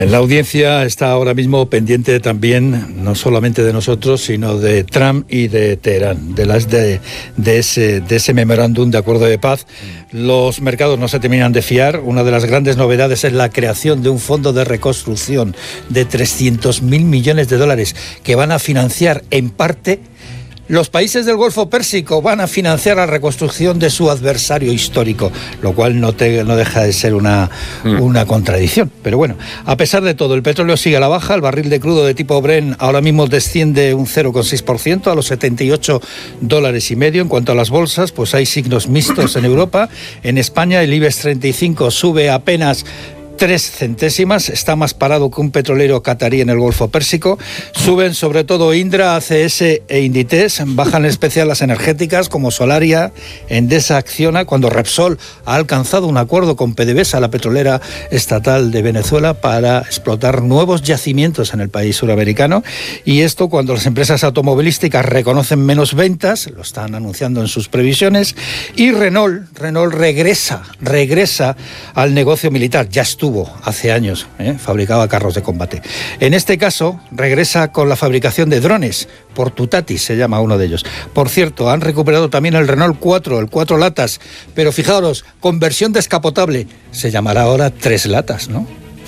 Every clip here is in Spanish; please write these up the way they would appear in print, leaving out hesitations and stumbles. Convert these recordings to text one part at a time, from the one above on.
La audiencia está ahora mismo pendiente también, no solamente de nosotros, sino de Trump y de Teherán, de ese memorándum de acuerdo de paz. Los mercados no se terminan de fiar. Una de las grandes novedades es la creación de un fondo de reconstrucción de 300.000 millones de dólares que van a financiar en parte. Los países del Golfo Pérsico van a financiar la reconstrucción de su adversario histórico, lo cual no deja de ser una contradicción. Pero bueno, a pesar de todo, el petróleo sigue a la baja. El barril de crudo de tipo Brent ahora mismo desciende un 0,6% a los $78,5. En cuanto a las bolsas, pues hay signos mixtos en Europa. En España el IBEX 35 sube apenas 3 centésimas, está más parado que un petrolero catarí en el Golfo Pérsico. Suben sobre todo Indra, ACS e Inditex, bajan en especial las energéticas como Solaria, Endesa, Acciona, cuando Repsol ha alcanzado un acuerdo con PDVSA, la petrolera estatal de Venezuela, para explotar nuevos yacimientos en el país suramericano. Y esto cuando las empresas automovilísticas reconocen menos ventas, lo están anunciando en sus previsiones, y Renault regresa al negocio militar. Ya estuvo hace años, fabricaba carros de combate. En este caso, regresa con la fabricación de drones, Portutatis se llama uno de ellos. Por cierto, han recuperado también el Renault 4, el 4 latas, pero fijaros, con versión descapotable, se llamará ahora 3 latas, ¿no?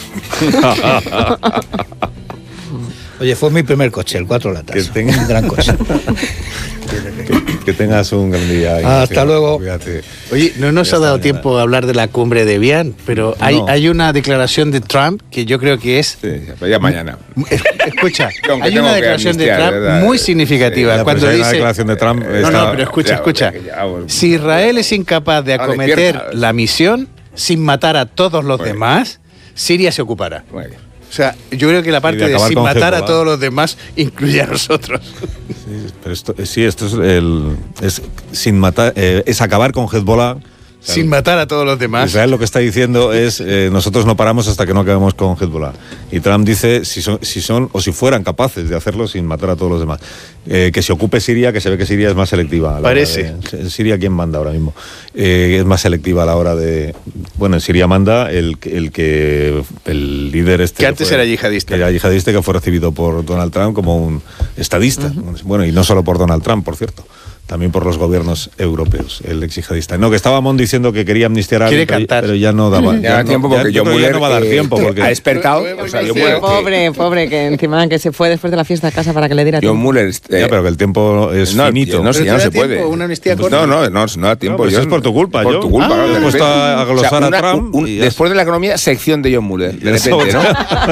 Oye, fue mi primer coche, el 4 latas. Un gran coche. Que tengas un gran día. Hasta luego. Cuídate. Oye, no nos ha dado tiempo a hablar de la cumbre de Evian, pero hay una declaración de Trump que yo creo que es... Sí, ya mañana. Escucha, hay una declaración de Trump muy significativa. Sí, cuando hay dice... una declaración de Trump... No, pero escucha. Si Israel es incapaz de acometer la misión sin matar a todos los demás, Siria se ocupará. O sea, yo creo que la parte de sin matar a todos los demás incluye a nosotros. Sí, pero esto es sin matar, es acabar con Hezbollah. Sin matar a todos los demás. Israel lo que está diciendo es nosotros no paramos hasta que no acabemos con Hezbollah. Y Trump dice si son o si fueran capaces de hacerlo sin matar a todos los demás. Que se ocupe Siria, que se ve que Siria es más selectiva. Parece. Siria, ¿quién manda ahora mismo? Es más selectiva a la hora de... Bueno, en Siria manda el líder este... Que antes era yihadista. Era yihadista, que fue recibido por Donald Trump como un estadista. Bueno, y no solo por Donald Trump, por cierto. También por los gobiernos europeos, el ex yihadista. No, que estábamos diciendo que quería amnistiar a alguien, pero ya no daba. Ya no tiempo porque John Muller no va a dar tiempo porque ha despertado. O sea, pobre, que encima que se fue después de la fiesta a casa para que le diera tiempo. John Muller. Ya, pero que el tiempo es finito. Ya no se puede. ¿Una amnistía corta? No da tiempo. Pues es por tu culpa, Por tu culpa. He puesto a glosar a Trump. Después de la economía, sección de John Muller. De repente, ¿no?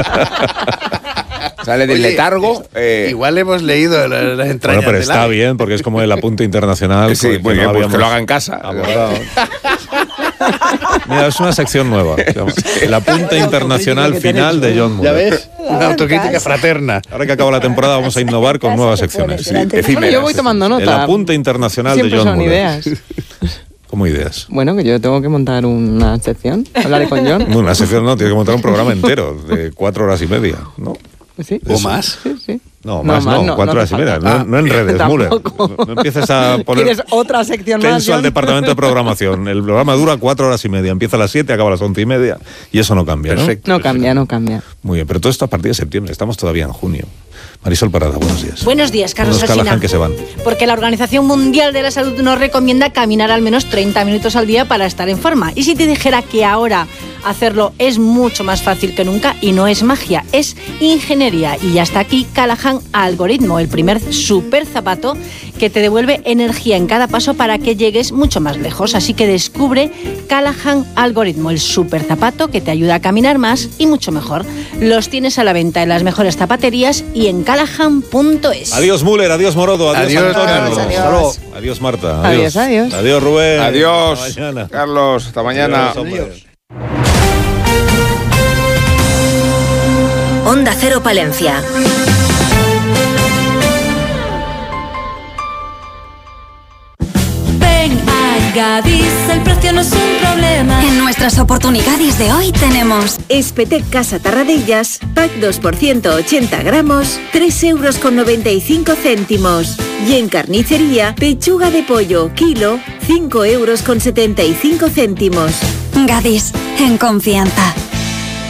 Sale del letargo. Igual hemos leído las entrañas. Bueno, pero está bien, porque es como el apunte internacional. Sí, pues que lo haga en casa. Abordado. Mira, es una sección nueva. El apunte internacional final de John Muller. ¿Ya ves? Una autocrítica fraterna. Ahora que acaba la temporada vamos a innovar con nuevas secciones. Bueno, yo voy tomando nota. El apunte internacional siempre de John Muller. Ideas. ¿Cómo ideas? Bueno, que yo tengo que montar una sección. Hablaré con John. No, una sección no, tienes que montar un programa entero de 4 horas y media, ¿no? ¿Sí? ¿O más? Sí. No, más no, 4 horas y media. No en redes, Muller. No empieces a poner... ¿Quieres otra sección más, tenso al departamento de programación. El programa dura 4 horas y media. Empieza a las 7, acaba a las 11 y media. Y eso no cambia, Perfecto, ¿no? No cambia. Muy bien, pero todo esto a partir de septiembre. Estamos todavía en junio. Marisol Parada, buenos días. Buenos días, Carlos Alsina. Que se van. Porque la Organización Mundial de la Salud nos recomienda caminar al menos 30 minutos al día para estar en forma. Y si te dijera que ahora hacerlo es mucho más fácil que nunca, y no es magia, es ingeniería. Y ya está aquí Callahan Algoritmo, el primer super zapato que te devuelve energía en cada paso para que llegues mucho más lejos. Así que descubre Callahan Algoritmo, el super zapato que te ayuda a caminar más y mucho mejor. Los tienes a la venta en las mejores zapaterías y en callahan.es. Adiós Muller, adiós Morodo, adiós Antonio. Adiós. Adiós Marta. Adiós. Adiós Rubén. Adiós Carlos, hasta mañana. Adiós. Onda Cero Palencia. Ven a Gadis, el precio no es un problema. En nuestras oportunidades de hoy tenemos Espetec Casa Tarradellas, pack 2% 80 gramos, 3,95 €. Y en carnicería, pechuga de pollo, kilo, 5,75 €. Gadis, en confianza.